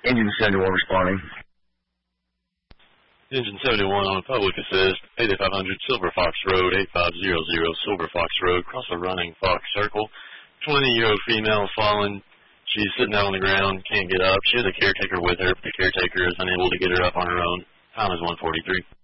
Engine 71 responding. Engine 71 on public assist, 8500 Silver Fox Road, 8500 Silver Fox Road, cross a running Fox Circle. 20-year-old female fallen. She's sitting out on the ground, can't get up. She has a caretaker with her, but the caretaker is unable to get her up on her own. Time is 1:43.